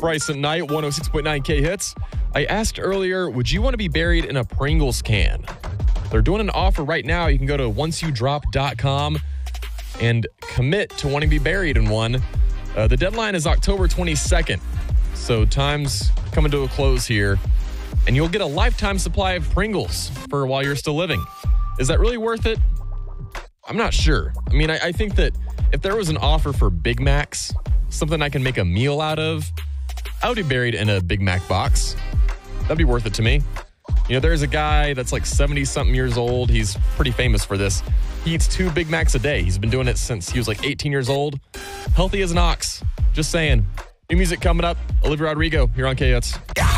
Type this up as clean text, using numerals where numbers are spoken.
Bryson Knight, 106.9 K Hits. I asked earlier, would you want to be buried in a Pringles can? They're doing an offer right now. You can go to onceyoudrop.com and commit to wanting to be buried in one. The deadline is October 22nd, so time's coming to a close here. And you'll get a lifetime supply of Pringles for while you're still living. Is that really worth it? I'm not sure. I mean, I think that if there was an offer for Big Macs, something I can make a meal out of, I would be buried in a Big Mac box. That'd be worth it to me. You know, there's a guy that's like 70-something years old. He's pretty famous for this. He eats 2 Big Macs a day. He's been doing it since he was like 18 years old. Healthy as an ox. Just saying. New music coming up. Olivia Rodrigo here on KUTS.